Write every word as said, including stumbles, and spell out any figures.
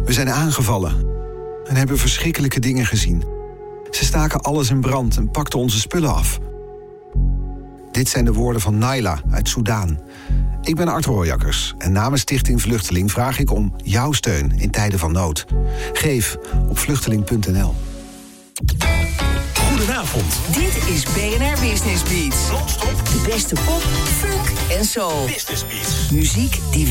We zijn aangevallen en hebben verschrikkelijke dingen gezien. Ze staken alles in brand en pakten onze spullen af. Dit zijn de woorden van Naila uit Soudaan. Ik ben Art Rooijakkers en namens Stichting Vluchteling vraag ik om jouw steun in tijden van nood. Geef op vluchteling punt n l. Goedenavond. Dit is B N R Business Beats. Non-stop. De beste pop, funk en soul. Business Beats. Muziek die